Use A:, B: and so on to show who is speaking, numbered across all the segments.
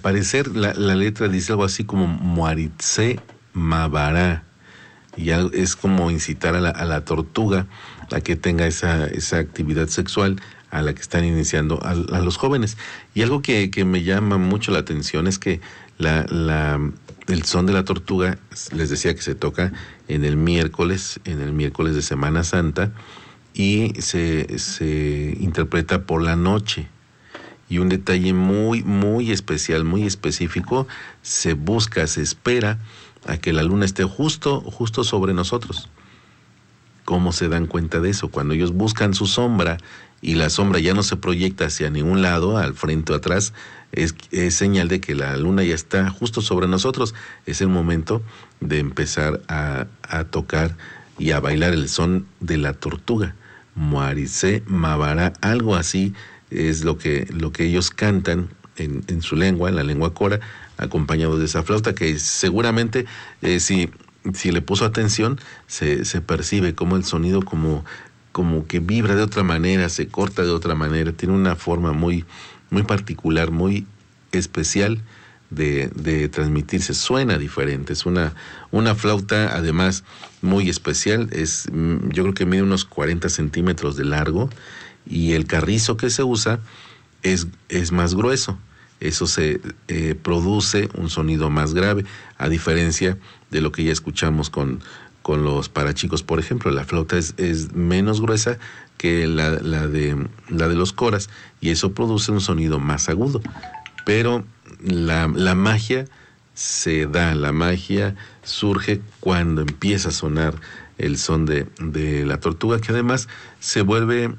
A: parecer la letra dice algo así como Muaritse Mabará, y es como incitar a la tortuga a que tenga esa actividad sexual a la que están iniciando a los jóvenes. Y algo que me llama mucho la atención es que el son de la tortuga, les decía que se toca en el miércoles de Semana Santa, y se interpreta por la noche. Y un detalle muy, muy especial, muy específico, se espera a que la luna esté justo sobre nosotros. ¿Cómo se dan cuenta de eso? Cuando ellos buscan su sombra y la sombra ya no se proyecta hacia ningún lado, al frente o atrás, es señal de que la luna ya está justo sobre nosotros. Es el momento de empezar a tocar y a bailar el son de la tortuga. Muaritse Mabará, algo así es lo que ellos cantan en su lengua, en la lengua cora, acompañados de esa flauta que seguramente si le puso atención se percibe como el sonido como que vibra de otra manera, se corta de otra manera, tiene una forma muy, muy particular, muy especial de transmitirse, suena diferente, es una flauta además muy especial, yo creo que mide unos 40 centímetros de largo, y el carrizo que se usa es más grueso. Eso se produce un sonido más grave, a diferencia de lo que ya escuchamos con los parachicos, por ejemplo. La flauta es menos gruesa que la de los coras, y eso produce un sonido más agudo. Pero la magia se da, la magia surge cuando empieza a sonar el son de la tortuga, que además se vuelve...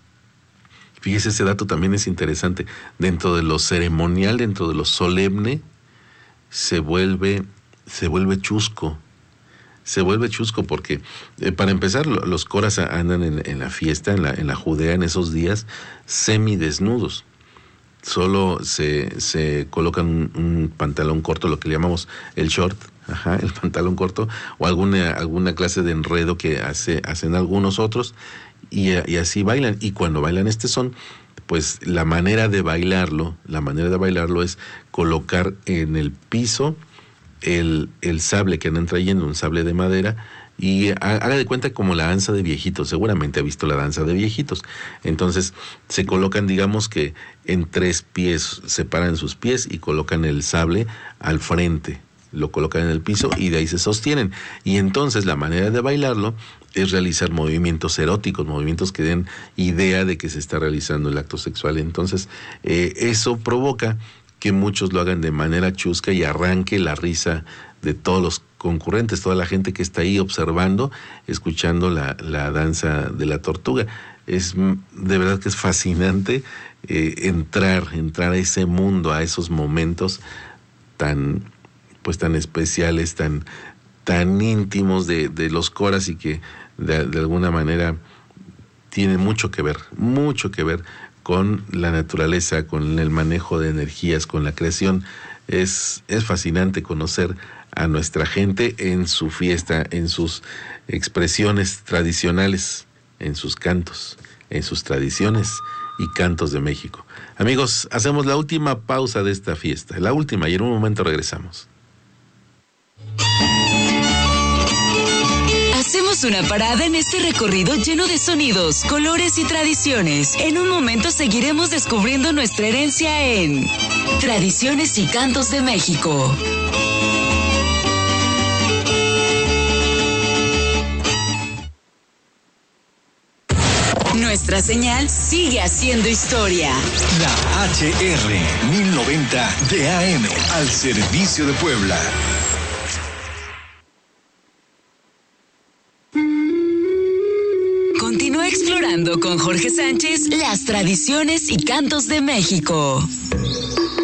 A: Fíjese, ese dato también es interesante. Dentro de lo ceremonial, dentro de lo solemne, se vuelve chusco. Se vuelve chusco porque, para empezar, los coras andan en la fiesta, en la Judea, en esos días, semidesnudos. Solo se colocan un pantalón corto, lo que le llamamos el short, el pantalón corto, o alguna clase de enredo que hacen algunos otros, y así bailan. Y cuando bailan este son, pues la manera de bailarlo es colocar en el piso el sable que andan trayendo, un sable de madera, y haga de cuenta como la danza de viejitos. Seguramente ha visto la danza de viejitos. Entonces se colocan, digamos que en 3 pies, separan sus pies y colocan el sable al frente, lo colocan en el piso y de ahí se sostienen. Y entonces la manera de bailarlo es realizar movimientos eróticos, movimientos que den idea de que se está realizando el acto sexual. Entonces eso provoca que muchos lo hagan de manera chusca y arranque la risa de todos los concurrentes, toda la gente que está ahí observando, escuchando la danza de la tortuga. De verdad que es fascinante entrar a ese mundo, a esos momentos tan especiales, tan íntimos de los coras, y que de alguna manera tienen mucho que ver con la naturaleza, con el manejo de energías, con la creación. Es fascinante conocer a nuestra gente en su fiesta, en sus expresiones tradicionales, en sus cantos, en sus tradiciones y cantos de México. Amigos, hacemos la última pausa de esta fiesta, la última, y en un momento regresamos.
B: Hacemos una parada en este recorrido lleno de sonidos, colores y tradiciones. En un momento seguiremos descubriendo nuestra herencia en Tradiciones y Cantos de México. Nuestra señal sigue haciendo historia.
C: La HR 1090 de AM, al servicio de Puebla.
B: Continúa explorando con Jorge Sánchez las tradiciones y cantos de México.